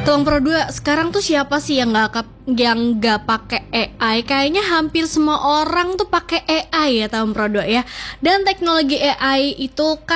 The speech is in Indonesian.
Tuang Pro 2, sekarang tuh siapa sih yang nggak pakai AI? Kayaknya hampir semua orang tuh pakai AI ya, Tuang Pro 2 ya. Dan teknologi AI itu